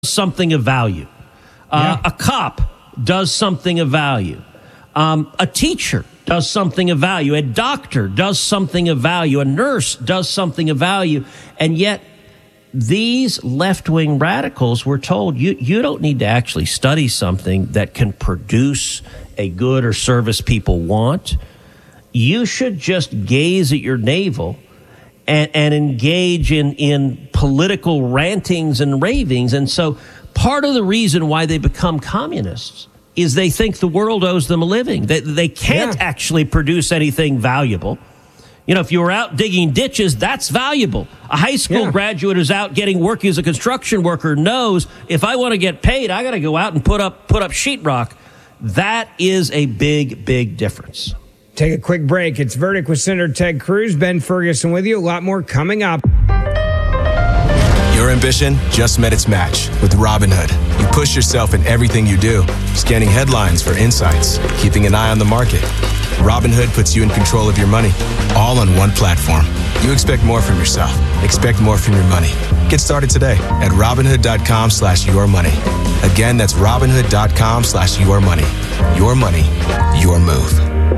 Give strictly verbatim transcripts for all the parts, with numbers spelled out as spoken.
something of value. Uh, yeah. A cop does something of value. Um, a teacher does something of value. A doctor does something of value. A nurse does something of value. And yet these left-wing radicals were told you, you don't need to actually study something that can produce a good or service people want. You should just gaze at your navel and, and engage in, in political rantings and ravings. And so part of the reason why they become communists is they think the world owes them a living. They, they can't yeah. actually produce anything valuable. You know, if you were out digging ditches, that's valuable. A high school yeah. graduate who's out getting work as a construction worker knows if I want to get paid, I got to go out and put up put up sheetrock. That is a big, big difference. Take a quick break. It's Verdict with Senator Ted Cruz. Ben Ferguson with you. A lot more coming up. Your ambition just met its match with Robinhood. You push yourself in everything you do, scanning headlines for insights, keeping an eye on the market. Robinhood puts you in control of your money, all on one platform. You expect more from yourself. Expect more from your money. Get started today at Robinhood.com slash your money. Again, that's Robinhood.com slash your money. Your money, your move.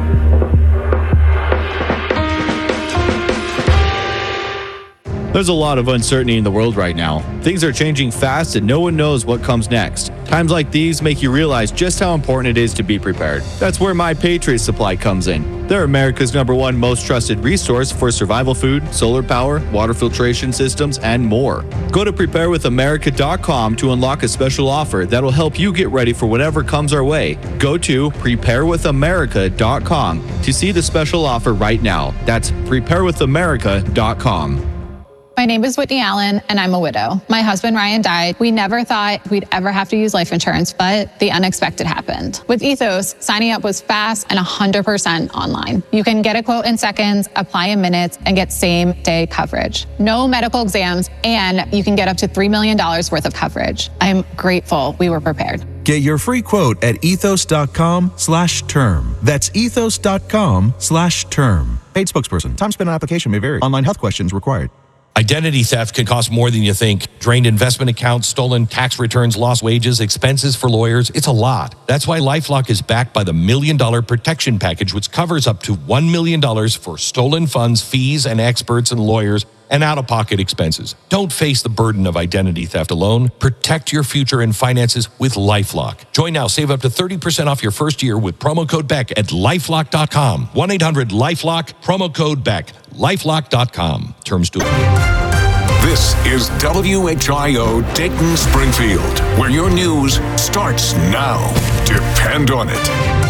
There's a lot of uncertainty in the world right now. Things are changing fast and no one knows what comes next. Times like these make you realize just how important it is to be prepared. That's where My Patriot Supply comes in. They're America's number one most trusted resource for survival food, solar power, water filtration systems, and more. Go to prepare with america dot com to unlock a special offer that'll help you get ready for whatever comes our way. Go to prepare with america dot com to see the special offer right now. That's prepare with america dot com. My name is Whitney Allen, and I'm a widow. My husband, Ryan, died. We never thought we'd ever have to use life insurance, but the unexpected happened. With Ethos, signing up was fast and one hundred percent online. You can get a quote in seconds, apply in minutes, and get same-day coverage. No medical exams, and you can get up to three million dollars worth of coverage. I'm grateful we were prepared. Get your free quote at ethos.com slash term. That's ethos.com slash term. Paid spokesperson. Time spent on application may vary. Online health questions required. Identity theft can cost more than you think. Drained investment accounts, stolen tax returns, lost wages, expenses for lawyers. It's a lot. That's why LifeLock is backed by the Million Dollar Protection Package, which covers up to one million dollars for stolen funds, fees, and experts and lawyers, and out-of-pocket expenses. Don't face the burden of identity theft alone. Protect your future and finances with LifeLock. Join now. Save up to thirty percent off your first year with promo code Beck at lifelock dot com. one eight hundred lifelock, promo code Beck. lifelock dot com. Terms to This is W H I O Dayton Springfield, where your news starts now. Depend on it.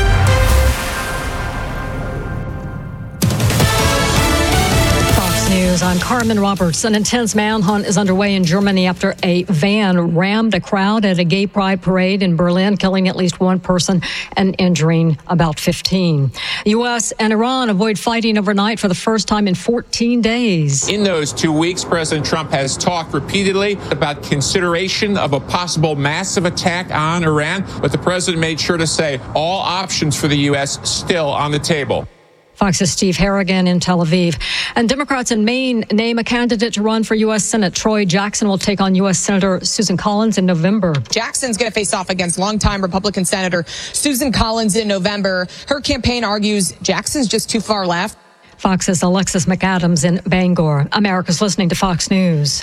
News. I'm Carmen Roberts. An intense manhunt is underway in Germany after a van rammed a crowd at a gay pride parade in Berlin, killing at least one person and injuring about fifteen. U S and Iran avoid fighting overnight for the first time in fourteen days. In those two weeks, President Trump has talked repeatedly about consideration of a possible massive attack on Iran, but the president made sure to say all options for the U S still on the table. Fox's Steve Harrigan in Tel Aviv. And Democrats in Maine name a candidate to run for U S Senate. Troy Jackson will take on U S Senator Susan Collins in November. Jackson's going to face off against longtime Republican Senator Susan Collins in November. Her campaign argues Jackson's just too far left. Fox's Alexis McAdams in Bangor. America's listening to Fox News.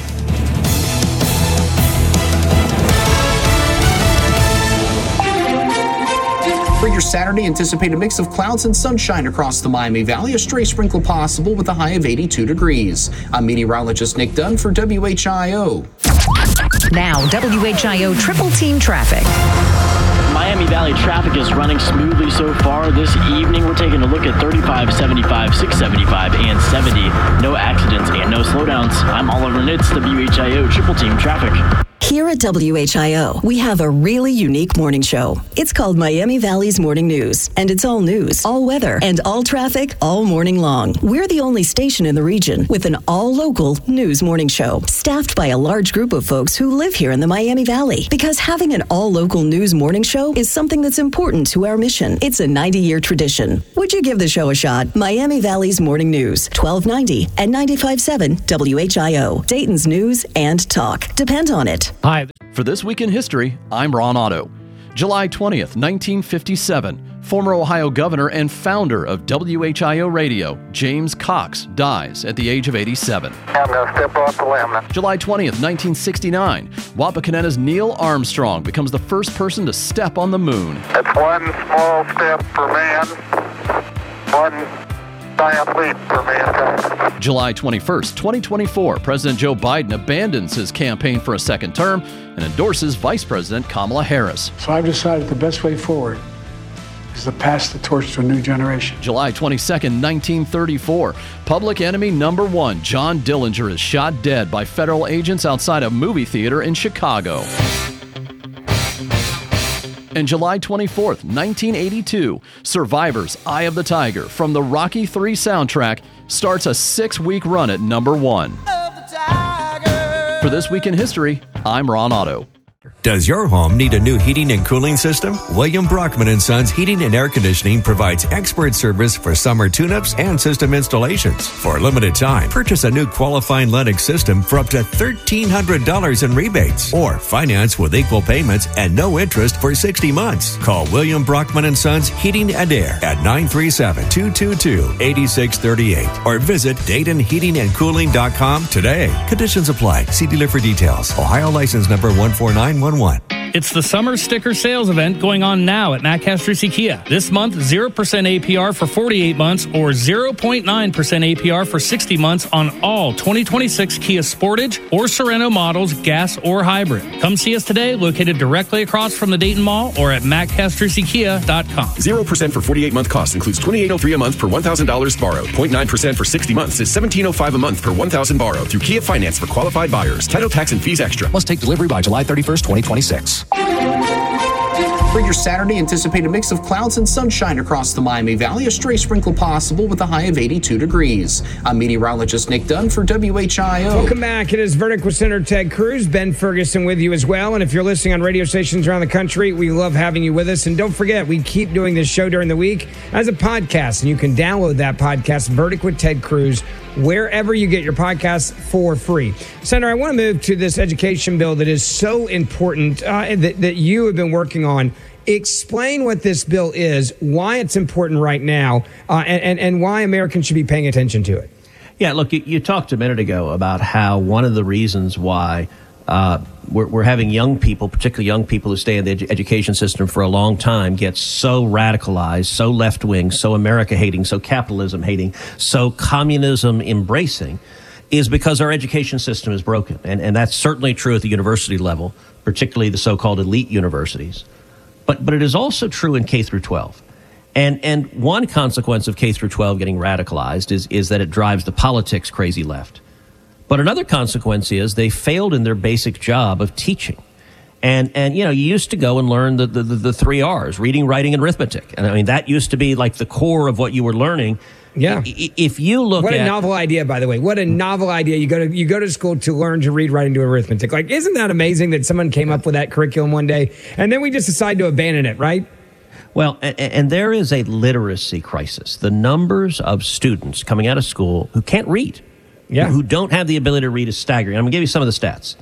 For your Saturday, anticipate a mix of clouds and sunshine across the Miami Valley. A stray sprinkle possible with a high of eighty-two degrees. I'm meteorologist Nick Dunn for W H I O. Now, W H I O Triple Team Traffic. Miami Valley traffic is running smoothly so far. This evening, we're taking a look at thirty-five, seventy-five, six seventy-five, and seventy. No accidents and no slowdowns. I'm Oliver Nitz, W H I O Triple Team Traffic. Here at W H I O, we have a really unique morning show. It's called Miami Valley's Morning News, and it's all news, all weather, and all traffic all morning long. We're the only station in the region with an all-local news morning show, staffed by a large group of folks who live here in the Miami Valley. Because having an all-local news morning show is something that's important to our mission. It's a ninety-year tradition. Would you give the show a shot? Miami Valley's Morning News, twelve ninety and ninety-five point seven W H I O, Dayton's news and talk. Depend on it. Hi. For This Week in History, I'm Ron Otto. July twentieth, nineteen fifty-seven, former Ohio governor and founder of W H I O Radio, James Cox, dies at the age of eighty-seven. I'm going to step off the limb. July twentieth, nineteen sixty-nine, Wapakoneta's Neil Armstrong becomes the first person to step on the moon. That's one small step for man, one giant leap for mankind. July twenty-first, twenty twenty-four, President Joe Biden abandons his campaign for a second term and endorses Vice President Kamala Harris. So I've decided the best way forward is to pass the torch to a new generation. July twenty-second, nineteen thirty-four, Public Enemy number one, John Dillinger, is shot dead by federal agents outside a movie theater in Chicago. And July twenty-fourth, nineteen eighty-two, Survivor's Eye of the Tiger from the Rocky three soundtrack starts a six-week run at number one. For This Week in History, I'm Ron Otto. Does your home need a new heating and cooling system? William Brockman and Sons Heating and Air Conditioning provides expert service for summer tune-ups and system installations. For a limited time, purchase a new qualifying Lennox system for up to thirteen hundred dollars in rebates or finance with equal payments and no interest for sixty months. Call William Brockman and Sons Heating and Air at nine three seven, two two two, eight six three eight or visit Dayton Heating and Cooling dot com today. Conditions apply. See dealer for details. Ohio license number one four nine one one. It's the summer sticker sales event going on now at Matt Castrucci Kia. This month, zero percent A P R for forty-eight months or zero point nine percent A P R for sixty months on all twenty twenty-six Kia Sportage or Sorento models, gas or hybrid. Come see us today, located directly across from the Dayton Mall or at Matt Castrucci Kia dot com. zero percent for forty-eight month cost includes twenty-eight oh three a month per one thousand dollars borrowed. zero point nine percent for sixty months is seventeen oh five a month per one thousand borrowed through Kia Finance for qualified buyers. Title, tax, and fees extra. Must take delivery by July thirty-first, twenty twenty-six. For your Saturday, anticipate a mix of clouds and sunshine across the Miami Valley. A stray sprinkle possible with a high of eighty-two degrees. I'm meteorologist Nick Dunn for W H I O. Welcome back. It is Verdict with Senator Ted Cruz. Ben Ferguson with you as well. And if you're listening on radio stations around the country, we love having you with us. And don't forget, we keep doing this show during the week as a podcast. And you can download that podcast, Verdict with Ted Cruz, wherever you get your podcasts for free. Senator, I want to move to this education bill that is so important uh, that, that you have been working on. Explain what this bill is, why it's important right now, uh, and, and, and why Americans should be paying attention to it. Yeah, look, you, you talked a minute ago about how one of the reasons why uh, we're, we're having young people, particularly young people who stay in the edu- education system for a long time, get so radicalized, so left-wing, so America-hating, so capitalism-hating, so communism-embracing, is because our education system is broken. And, and that's certainly true at the university level, particularly the so-called elite universities. But but it is also true in K through twelve. And and one consequence of K through twelve getting radicalized is, is that it drives the politics crazy left. But another consequence is they failed in their basic job of teaching. And, and you know, you used to go and learn the, the, the three R's, reading, writing, and arithmetic. And I mean, that used to be like the core of what you were learning. Yeah. If you look what at... What a novel idea, by the way. What a novel idea. You go to you go to school to learn to read, write, and do arithmetic. Like, isn't that amazing that someone came up with that curriculum one day? And then we just decided to abandon it, right? Well, and, and there is a literacy crisis. The numbers of students coming out of school who can't read, yeah. who don't have the ability to read is staggering. I'm going to give you some of the stats.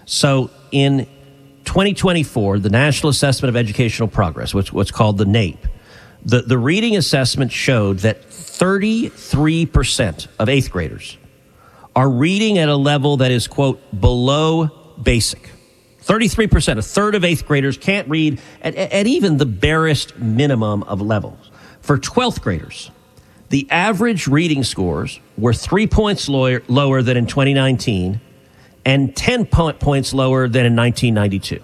So in twenty twenty-four, the National Assessment of Educational Progress, which, what's called the NAEP, the, the reading assessment showed that thirty-three percent of eighth graders are reading at a level that is, quote, below basic. thirty-three percent, a third of eighth graders can't read at, at even the barest minimum of levels. For twelfth graders, the average reading scores were three points lower, lower than in twenty nineteen and ten po- points lower than in nineteen ninety-two.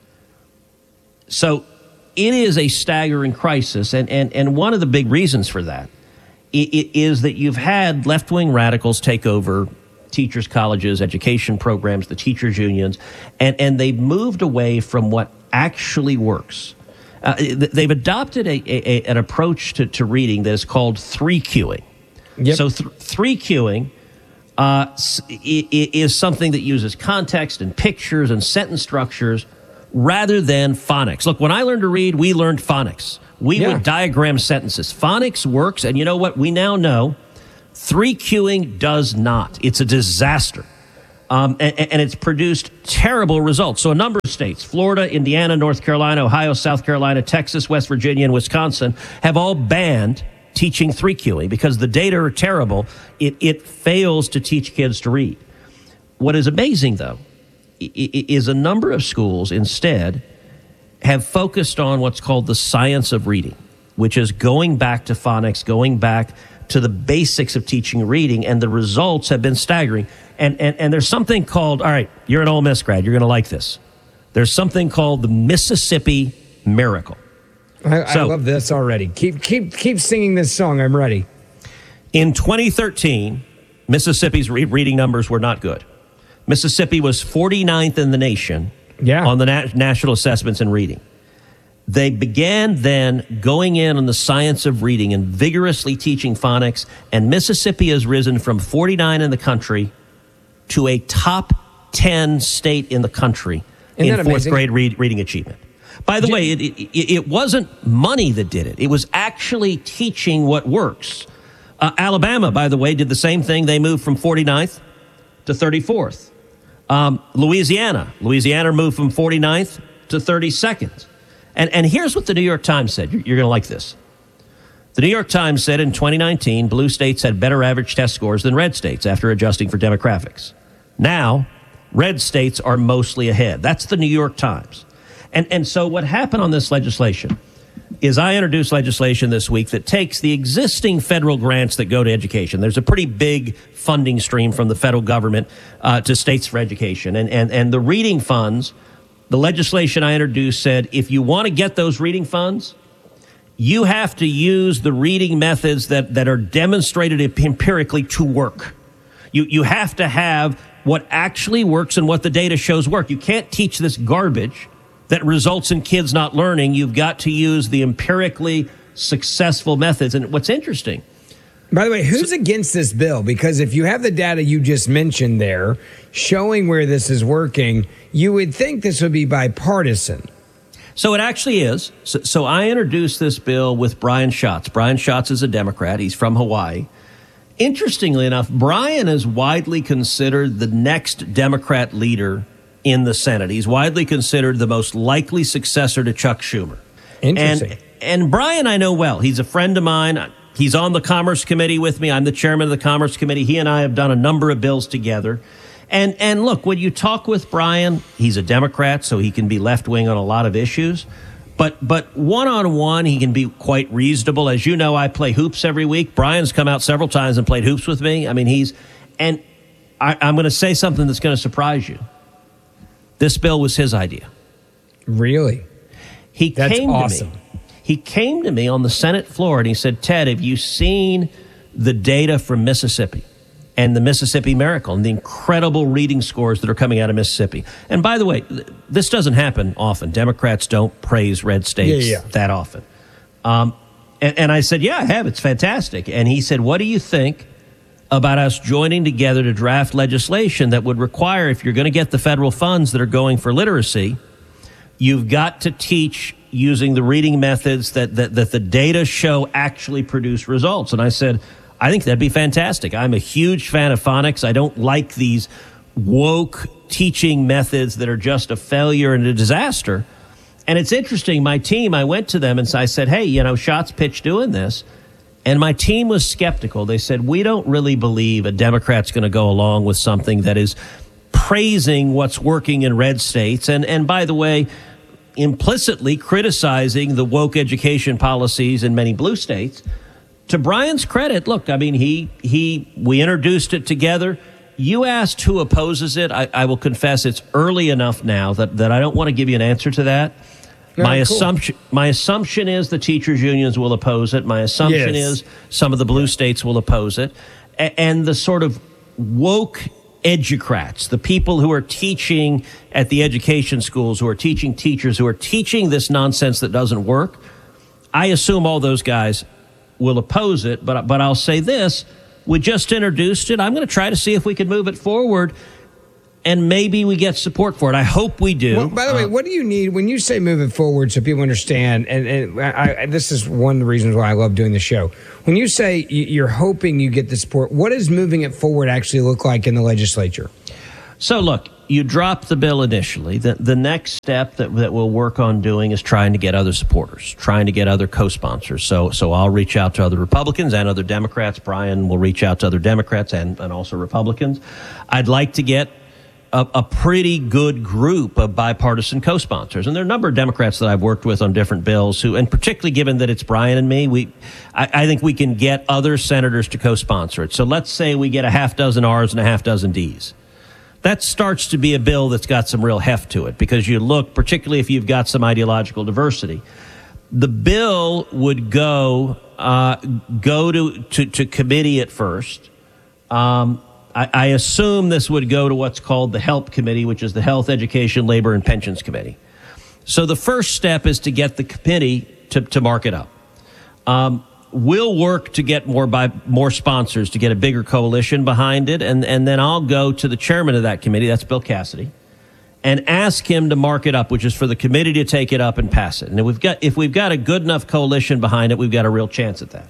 So it is a staggering crisis, and, and, and one of the big reasons for that it is that you've had left-wing radicals take over teachers' colleges, education programs, the teachers' unions, and, and they've moved away from what actually works. Uh, they've adopted a, a, an approach to, to reading that is called three-queuing. Yep. So th- three-queuing uh, is something that uses context and pictures and sentence structures rather than phonics. Look, when I learned to read, we learned phonics. We yeah. would diagram sentences. Phonics works, and you know what? We now know three-queuing does not. It's a disaster. Um, and, and it's produced terrible results. So a number of states, Florida, Indiana, North Carolina, Ohio, South Carolina, Texas, West Virginia, and Wisconsin, have all banned teaching three Q E because the data are terrible. It, it fails to teach kids to read. What is amazing, though, is a number of schools instead have focused on what's called the science of reading, which is going back to phonics, going back to the basics of teaching reading, and the results have been staggering. And, and, and there's something called, all right, you're an Ole Miss grad, you're going to like this. There's something called the Mississippi Miracle. I, so, I love this already. Keep, keep, keep singing this song. I'm ready. In twenty thirteen, Mississippi's re- reading numbers were not good. Mississippi was forty-ninth in the nation yeah. on the na- national assessments in reading. They began then going in on the science of reading and vigorously teaching phonics, and Mississippi has risen from forty-nine in the country to a top ten state in the country Isn't in fourth grade read, reading achievement. By the way, it, it, it wasn't money that did it. It was actually teaching what works. Uh, Alabama, by the way, did the same thing. They moved from forty-ninth to thirty-fourth. Um, Louisiana. Louisiana moved from forty-ninth to thirty-second. And, and here's what the New York Times said. You're, you're going to like this. The New York Times said in twenty nineteen, blue states had better average test scores than red states after adjusting for demographics. Now, red states are mostly ahead. That's the New York Times. And, and so what happened on this legislation is I introduced legislation this week that takes the existing federal grants that go to education. There's a pretty big funding stream from the federal government uh, to states for education. And, and, and the reading funds, the legislation I introduced said, if you want to get those reading funds, you have to use the reading methods that, that are demonstrated empirically to work. You, you have to have what actually works and what the data shows work. You can't teach this garbage that results in kids not learning. You've got to use the empirically successful methods. And what's interesting... By the way, who's so, against this bill? Because if you have the data you just mentioned there showing where this is working, you would think this would be bipartisan. So it actually is. So, so I introduced this bill with Brian Schatz. Brian Schatz is a Democrat. He's from Hawaii. Interestingly enough, Brian is widely considered the next Democrat leader in the Senate. He's widely considered the most likely successor to Chuck Schumer. Interesting. And, and Brian I know well. He's a friend of mine. He's on the Commerce Committee with me. I'm the chairman of the Commerce Committee. He and I have done a number of bills together. And and look, when you talk with Brian, he's a Democrat, so he can be left-wing on a lot of issues. But but one-on-one, he can be quite reasonable. As you know, I play hoops every week. Brian's come out several times and played hoops with me. I mean, he's... And I, I'm going to say something that's going to surprise you. This bill was his idea. Really? He That's came awesome. to me. He came to me on the Senate floor and he said, Ted, have you seen the data from Mississippi and the Mississippi Miracle and the incredible reading scores that are coming out of Mississippi? And by the way, this doesn't happen often. Democrats don't praise red states yeah, yeah. that often. Um, and, and I said, yeah, I have. It's fantastic. And he said, what do you think about us joining together to draft legislation that would require, if you're going to get the federal funds that are going for literacy, you've got to teach using the reading methods that, that, that the data show actually produce results. And I said, I think that'd be fantastic. I'm a huge fan of phonics. I don't like these woke teaching methods that are just a failure and a disaster. And it's interesting, my team, I went to them and I said, hey, you know, Schatz pitched doing this. And my team was skeptical. They said, we don't really believe a Democrat's going to go along with something that is praising what's working in red states. And, and by the way, implicitly criticizing the woke education policies in many blue states. To Brian's credit, look, I mean, he he we introduced it together. You asked who opposes it. I, I will confess it's early enough now that, that I don't want to give you an answer to that. Yeah, my cool. assumption my assumption is the teachers' unions will oppose it. My assumption Yes. is some of the blue states will oppose it. A- and the sort of woke educrats, the people who are teaching at the education schools, who are teaching teachers, who are teaching this nonsense that doesn't work, I assume all those guys will oppose it. But but I'll say this, we just introduced it. I'm going to try to see if we can move it forward, and maybe we get support for it. I hope we do. Well, by the way, Uh, what do you need when you say move it forward so people understand? And, and I, I, this is one of the reasons why I love doing the show. When you say you're hoping you get the support, what does moving it forward actually look like in the legislature? So look, you drop the bill initially. The, the next step that, that we'll work on doing is trying to get other supporters, trying to get other co-sponsors. So so I'll reach out to other Republicans and other Democrats. Brian will reach out to other Democrats and, and also Republicans. I'd like to get a, a pretty good group of bipartisan co-sponsors. And there are a number of Democrats that I've worked with on different bills who, and particularly given that it's Brian and me, we I, I think we can get other senators to co-sponsor it. So let's say we get a half dozen R's and a half dozen D's. That starts to be a bill that's got some real heft to it, because you look, particularly if you've got some ideological diversity, the bill would go uh, go to, to, to committee at first. Um, I, I assume this would go to what's called the HELP Committee, which is the Health, Education, Labor, and Pensions Committee. So the first step is to get the committee to, to mark it up. Um, We'll work to get more by more sponsors, to get a bigger coalition behind it, and, and then I'll go to the chairman of that committee, that's Bill Cassidy, and ask him to mark it up, which is for the committee to take it up and pass it. And if we've got if we've got a good enough coalition behind it, we've got a real chance at that.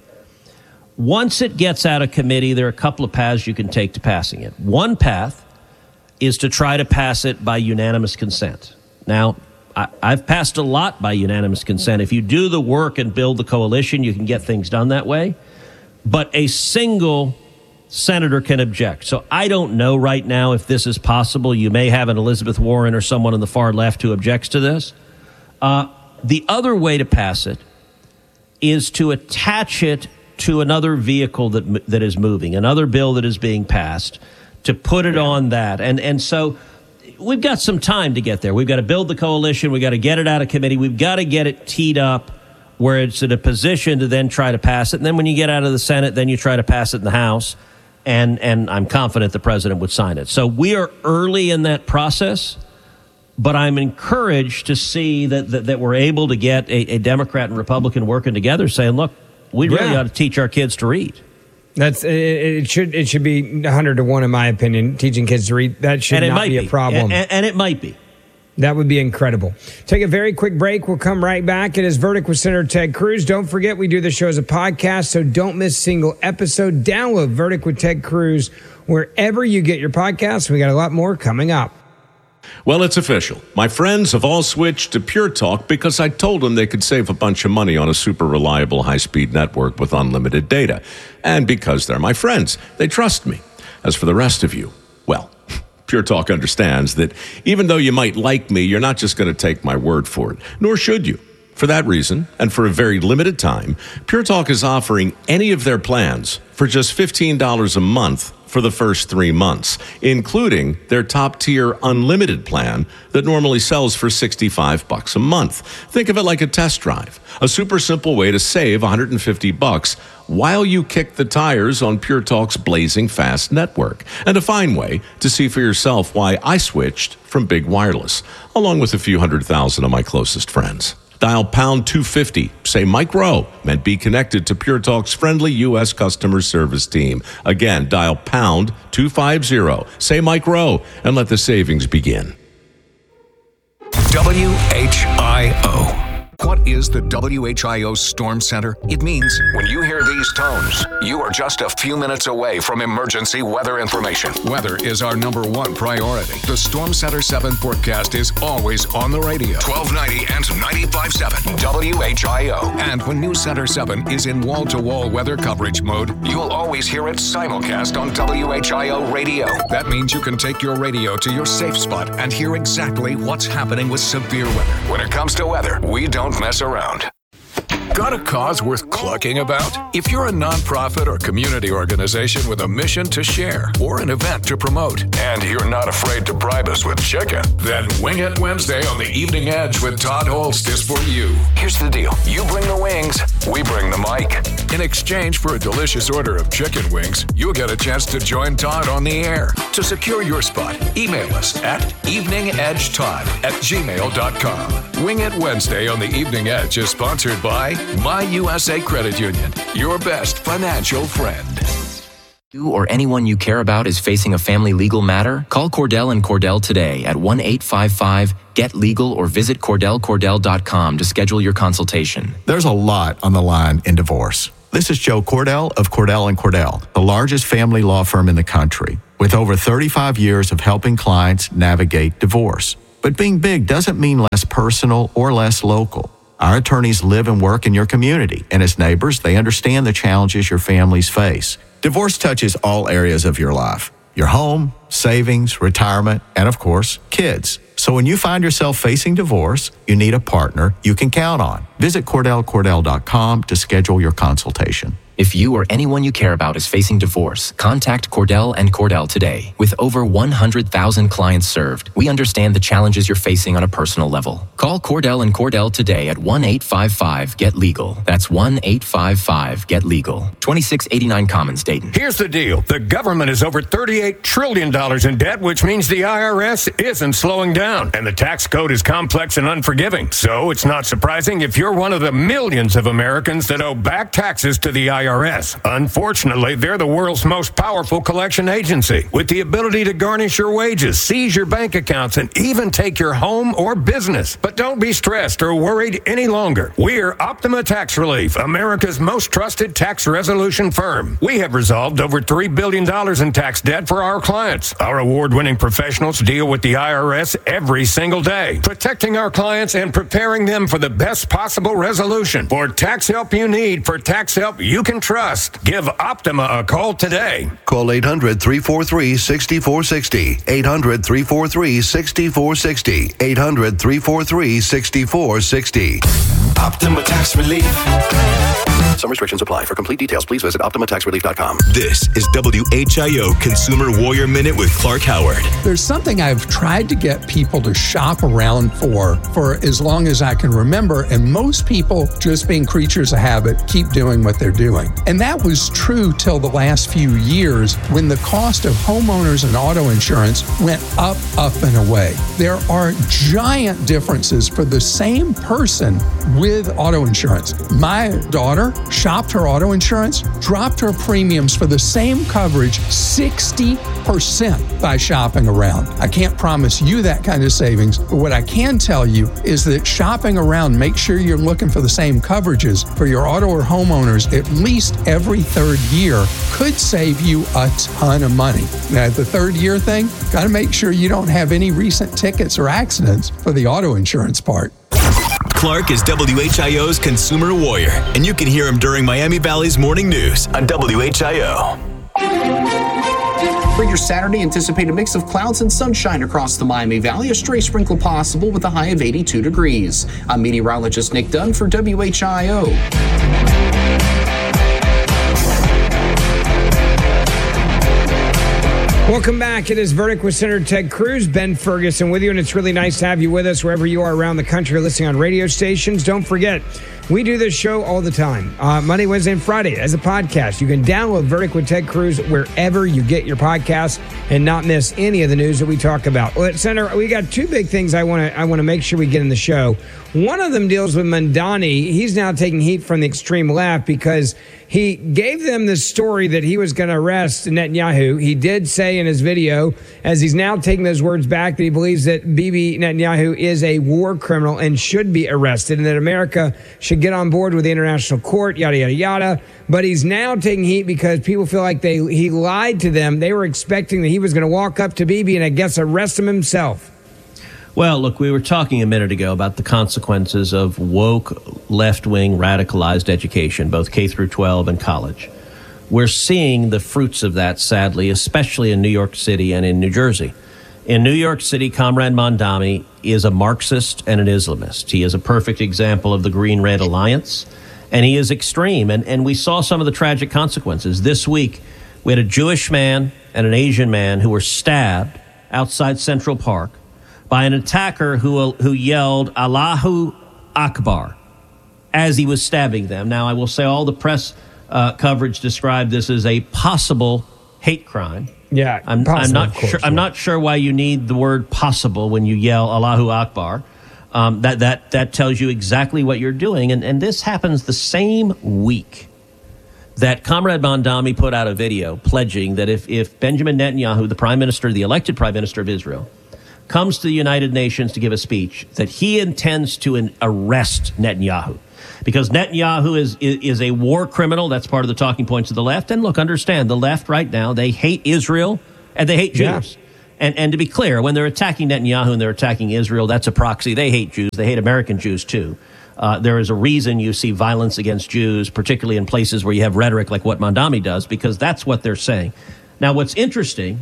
Once it gets out of committee, there are a couple of paths you can take to passing it. One path is to try to pass it by unanimous consent. Now, I, I've passed a lot by unanimous consent. If you do the work and build the coalition, you can get things done that way. But a single senator can object. So I don't know right now if this is possible. You may have an Elizabeth Warren or someone on the far left who objects to this. Uh, the other way to pass it is to attach it to another vehicle that that is moving, another bill that is being passed, to put it on that. And and so we've got some time to get there. We've got to build the coalition. We've got to get it out of committee. We've got to get it teed up where it's in a position to then try to pass it. And then when you get out of the Senate, then you try to pass it in the House. And and I'm confident the president would sign it. So we are early in that process, but I'm encouraged to see that that, that we're able to get a, a Democrat and Republican working together saying, look, we really Yeah. ought to teach our kids to read. That's it, it should it should be one hundred to one in my opinion. Teaching kids to read, that should And it not might be a be. problem. And, and it might be. That would be incredible. Take a very quick break. We'll come right back. It is Verdict with Senator Ted Cruz. Don't forget, we do the show as a podcast, so don't miss a single episode. Download Verdict with Ted Cruz wherever you get your podcasts. We got a lot more coming up. Well, it's official. My friends have all switched to Pure Talk because I told them they could save a bunch of money on a super reliable high-speed network with unlimited data. And because they're my friends, they trust me. As for the rest of you, well, Pure Talk understands that even though you might like me, you're not just going to take my word for it, nor should you. For that reason, and for a very limited time, Pure Talk is offering any of their plans for just fifteen dollars a month for the first three months, including their top-tier unlimited plan that normally sells for sixty-five bucks a month. Think of it like a test drive, a super simple way to save one hundred fifty bucks while you kick the tires on Pure Talk's blazing fast network, and a fine way to see for yourself why I switched from Big Wireless, along with a few hundred thousand of my closest friends. Dial pound two fifty, say Mike Rowe, and be connected to Pure Talk's friendly U S customer service team. Again, dial pound two fifty, say Mike Rowe, and let the savings begin. W H I O. What is the W H I O Storm Center? It means when you hear these tones, you are just a few minutes away from emergency weather information. Weather is our number one priority. The Storm Center seven forecast is always on the radio. twelve ninety and ninety-five point seven W H I O. And when News Center seven is in wall-to-wall weather coverage mode, you'll always hear it simulcast on W H I O radio. That means you can take your radio to your safe spot and hear exactly what's happening with severe weather. When it comes to weather, we don't mess around. Got a cause worth clucking about? If you're a nonprofit or community organization with a mission to share or an event to promote, and you're not afraid to bribe us with chicken, then Wing It Wednesday on the Evening Edge with Todd Holst is for you. Here's the deal. You bring the wings, we bring the mic. In exchange for a delicious order of chicken wings, you'll get a chance to join Todd on the air. To secure your spot, email us at eveningedgetodd at gmail dot com. Wing It Wednesday on the Evening Edge is sponsored by My U S A Credit Union, your best financial friend. You or anyone you care about is facing a family legal matter? Call Cordell and Cordell today at one eight five five get legal or visit cordell cordell dot com to schedule your consultation. There's a lot on the line in divorce. This is Joe Cordell of Cordell and Cordell, the largest family law firm in the country. with over thirty-five years of helping clients navigate divorce. But being big doesn't mean less personal or less local. Our attorneys live and work in your community, and as neighbors, they understand the challenges your families face. Divorce touches all areas of your life: your home, savings, retirement, and of course, kids. So when you find yourself facing divorce, you need a partner you can count on. Visit Cordell Cordell dot com to schedule your consultation. If you or anyone you care about is facing divorce, contact Cordell and Cordell today. With over one hundred thousand clients served, we understand the challenges you're facing on a personal level. Call Cordell and Cordell today at one eight five five get legal. That's one eight five five get legal. twenty-six eighty-nine Commons, Dayton. Here's the deal. The government is over thirty-eight trillion dollars in debt, which means the I R S isn't slowing down. And the tax code is complex and unforgiving. So it's not surprising if you're one of the millions of Americans that owe back taxes to the I R S. I R S. Unfortunately, they're the world's most powerful collection agency, with the ability to garnish your wages, seize your bank accounts, and even take your home or business. But don't be stressed or worried any longer. We're Optima Tax Relief, America's most trusted tax resolution firm. We have resolved over three billion dollars in tax debt for our clients. Our award-winning professionals deal with the I R S every single day, protecting our clients and preparing them for the best possible resolution. For tax help you need, for tax help you can trust, give Optima a call today. Call eight hundred, three four three, six four six zero. eight hundred, three four three, six four six zero. eight hundred, three four three, six four six zero. Optima Tax Relief. Some restrictions apply. For complete details, please visit Optima Tax Relief dot com. This is W H I O Consumer Warrior Minute with Clark Howard. There's something I've tried to get people to shop around for for as long as I can remember, and most people, just being creatures of habit, keep doing what they're doing. And that was true till the last few years when the cost of homeowners and auto insurance went up, up, and away. There are giant differences for the same person with auto insurance. My daughter shopped her auto insurance, dropped her premiums for the same coverage sixty percent by shopping around. I can't promise you that kind of savings, but what I can tell you is that shopping around, make sure you're looking for the same coverages for your auto or homeowners at least every third year could save you a ton of money. Now, the third year thing, got to make sure you don't have any recent tickets or accidents for the auto insurance part. Clark is W H I O's Consumer Warrior, and you can hear him during Miami Valley's Morning News on W H I O. For your Saturday, anticipate a mix of clouds and sunshine across the Miami Valley. A stray sprinkle possible with a high of eighty-two degrees. I'm meteorologist Nick Dunn for W H I O. Welcome back. It is Verdict with Senator Ted Cruz. Ben Ferguson with you, and it's really nice to have you with us wherever you are around the country listening on radio stations. Don't forget, we do this show all the time, uh, Monday, Wednesday, and Friday as a podcast. You can download Verdict with Ted Cruz wherever you get your podcasts and not miss any of the news that we talk about. Well, Senator, we got two big things I want to I want to make sure we get in the show. One of them deals with Mamdani. He's now taking heat from the extreme left because he gave them the story that he was going to arrest Netanyahu. He did say in his video, as he's now taking those words back, that he believes that Bibi Netanyahu is a war criminal and should be arrested, and that America should get on board with the international court, yada, yada, yada. But he's now taking heat because people feel like they he lied to them. They were expecting that he was going to walk up to Bibi and I guess arrest him himself. Well, look, we were talking a minute ago about the consequences of woke, left-wing, radicalized education, both K through twelve and college. We're seeing the fruits of that, sadly, especially in New York City and in New Jersey. In New York City, Comrade Mamdani is a Marxist and an Islamist. He is a perfect example of the Green-Red Alliance, and he is extreme. And, and we saw some of the tragic consequences. This week, we had a Jewish man and an Asian man who were stabbed outside Central Park by an attacker who who yelled Allahu Akbar as he was stabbing them. Now, I will say all the press uh, coverage described this as a possible hate crime. Yeah, I'm, possible, I'm not course, sure. yeah. I'm not sure why you need the word possible when you yell Allahu Akbar. Um, that that that tells you exactly what you're doing, and and this happens the same week that Comrade Mamdani put out a video pledging that if if Benjamin Netanyahu, the prime minister, the elected prime minister of Israel, comes to the United Nations to give a speech, that he intends to an arrest Netanyahu. Because Netanyahu is, is is a war criminal. That's part of the talking points of the left. And look, understand, the left right now, they hate Israel And they hate Jews. Yeah. And and to be clear, when they're attacking Netanyahu and they're attacking Israel, that's a proxy. They hate Jews. They hate American Jews, too. Uh, there is a reason you see violence against Jews, particularly in places where you have rhetoric like what Mandami does, because that's what they're saying. Now, what's interesting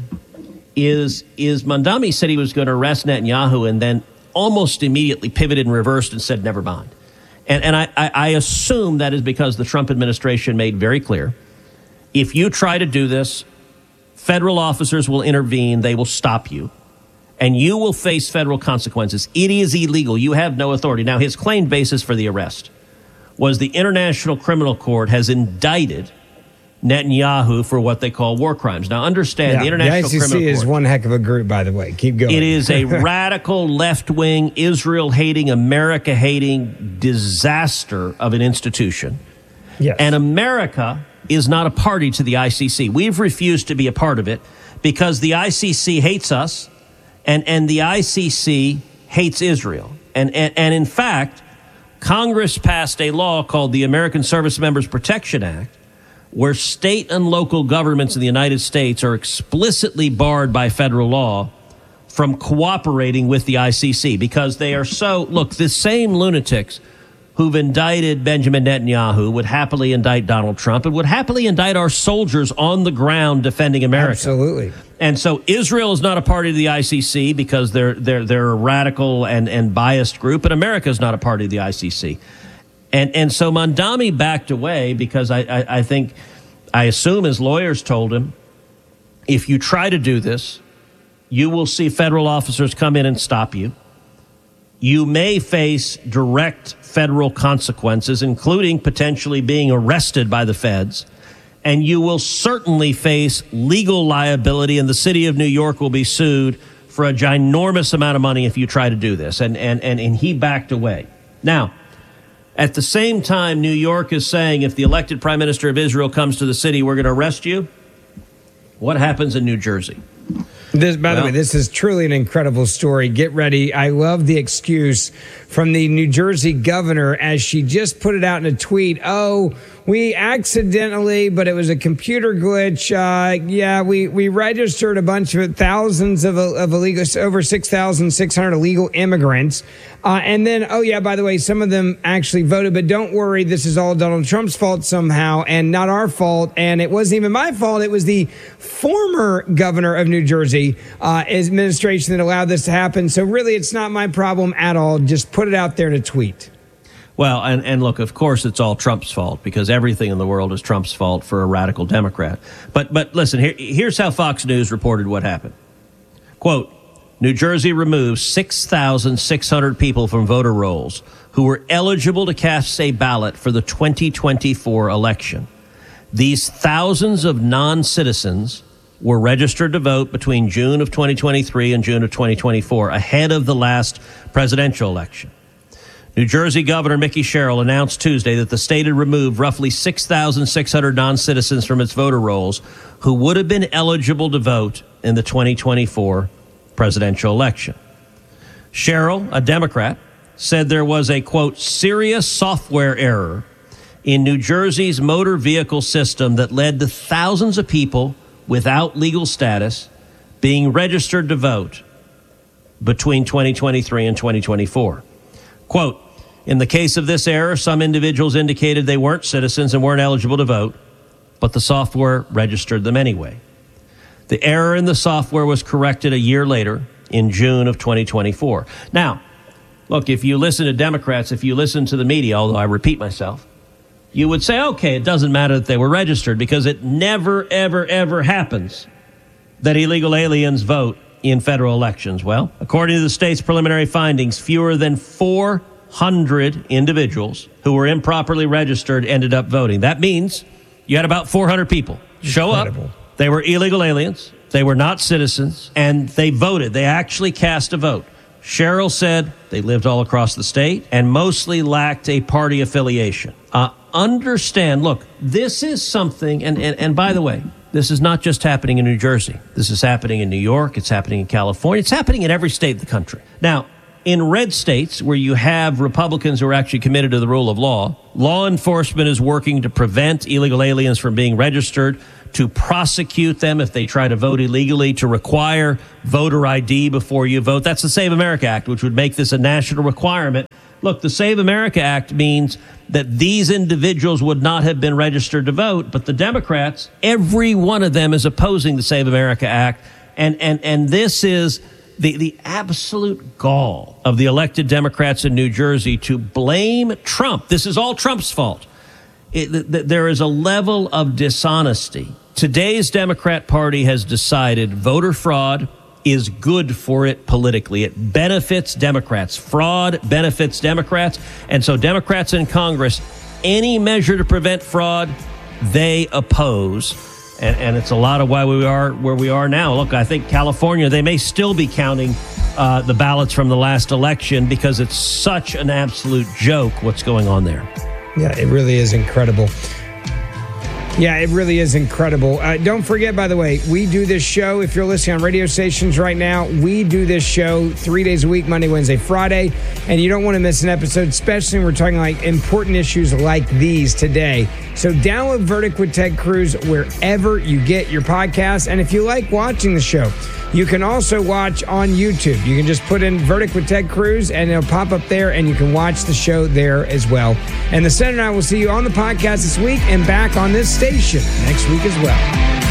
is, is Mandami said he was going to arrest Netanyahu and then almost immediately pivoted and reversed and said, never mind. And, and I, I, I assume that is because the Trump administration made very clear, if you try to do this, federal officers will intervene, they will stop you, and you will face federal consequences. It is illegal. You have no authority. Now, his claimed basis for the arrest was the International Criminal Court has indicted Netanyahu for what they call war crimes. Now, understand, yeah, the International the I C C Criminal Court is one heck of a group, by the way. Keep going. It is a radical, left-wing, Israel-hating, America-hating disaster of an institution. Yes. And America is not a party to the I C C. We've refused to be a part of it because the I C C hates us, and, and the I C C hates Israel. And, and, and in fact, Congress passed a law called the American Service Members Protection Act, where state and local governments in the United States are explicitly barred by federal law from cooperating with the I C C because they are so, look, the same lunatics who've indicted Benjamin Netanyahu would happily indict Donald Trump and would happily indict our soldiers on the ground defending America. Absolutely. And so Israel is not a party to the I C C because they're they're they're a radical and, and biased group, and America is not a party to the I C C. And and so Mandami backed away because I, I, I think, I assume his lawyers told him, if you try to do this, you will see federal officers come in and stop you. You may face direct federal consequences, including potentially being arrested by the feds. And you will certainly face legal liability, and the city of New York will be sued for a ginormous amount of money if you try to do this. And, and, and, and he backed away. Now, at the same time, New York is saying if the elected prime minister of Israel comes to the city, we're going to arrest you. What happens in New Jersey? This, by well, the way, this is truly an incredible story. Get ready. I love the excuse from the New Jersey governor as she just put it out in a tweet. Oh, we accidentally, but it was a computer glitch. Uh, yeah, we, we registered a bunch of thousands of, of illegal, over six thousand six hundred illegal immigrants. Uh, and then, oh, yeah, by the way, some of them actually voted. But don't worry, this is all Donald Trump's fault somehow and not our fault. And it wasn't even my fault. It was the former governor of New Jersey uh, administration that allowed this to happen. So really, it's not my problem at all. Just put it out there in a tweet. Well, and, and look, of course, it's all Trump's fault because everything in the world is Trump's fault for a radical Democrat. But but listen, here, here's how Fox News reported what happened. Quote, New Jersey removes six thousand six hundred people from voter rolls who were eligible to cast a ballot for the twenty twenty-four election. These thousands of non-citizens were registered to vote between June of twenty twenty-three and June of twenty twenty-four, ahead of the last presidential election. New Jersey Governor Mickey Sherrill announced Tuesday that the state had removed roughly six thousand six hundred non-citizens from its voter rolls who would have been eligible to vote in the twenty twenty-four presidential election. Sherrill, a Democrat, said there was a, quote, serious software error in New Jersey's motor vehicle system that led to thousands of people without legal status being registered to vote between twenty twenty-three and twenty twenty-four. Quote, in the case of this error, some individuals indicated they weren't citizens and weren't eligible to vote, but the software registered them anyway. The error in the software was corrected a year later in June of twenty twenty-four. Now, look, if you listen to Democrats, if you listen to the media, although I repeat myself, you would say, okay, it doesn't matter that they were registered because it never, ever, ever happens that illegal aliens vote in federal elections. Well, according to the state's preliminary findings, fewer than four hundred individuals who were improperly registered ended up voting. That means you had about four hundred people show Incredible. up. They were illegal aliens. They were not citizens, and they voted. They actually cast a vote. Sherrill said they lived all across the state and mostly lacked a party affiliation. Uh, understand, look, this is something, and, and, and by the way, this is not just happening in New Jersey. This is happening in New York. It's happening in California. It's happening in every state of the country. Now, in red states where you have Republicans who are actually committed to the rule of law, law enforcement is working to prevent illegal aliens from being registered, to prosecute them if they try to vote illegally, to require voter I D before you vote. That's the Save America Act, which would make this a national requirement. Look, the Save America Act means that these individuals would not have been registered to vote, but the Democrats, every one of them is opposing the Save America Act. And and and this is the, the absolute gall of the elected Democrats in New Jersey to blame Trump. This is all Trump's fault. It, th- th- there is a level of dishonesty. Today's Democrat Party has decided voter fraud is good for it politically. It benefits Democrats. Fraud benefits Democrats. And so Democrats in Congress, any measure to prevent fraud, they oppose. And, and it's a lot of why we are where we are now. Look, I think California, they may still be counting uh, the ballots from the last election because it's such an absolute joke what's going on there. Yeah, it really is incredible. Yeah, it really is incredible. Uh, don't forget, by the way, we do this show. If you're listening on radio stations right now, we do this show three days a week, Monday, Wednesday, Friday. And you don't want to miss an episode, especially when we're talking like important issues like these today. So download Verdict with Ted Cruz wherever you get your podcasts. And if you like watching the show, you can also watch on YouTube. You can just put in Verdict with Ted Cruz and it'll pop up there and you can watch the show there as well. And the Senator and I will see you on the podcast this week and back on this station next week as well.